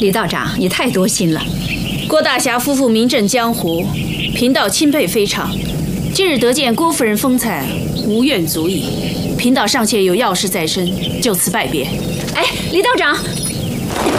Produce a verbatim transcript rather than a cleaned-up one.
李道长，你太多心了。 郭大侠夫妇名震江湖，贫道钦佩非常。今日得见郭夫人风采，无怨足矣。贫道尚且有要事在身，就此拜别。 哎，李道长。